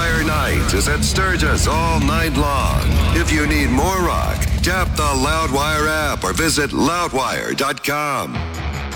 Loudwire Night is at Sturgis all night long. If you need more rock, tap the Loudwire app or visit loudwire.com.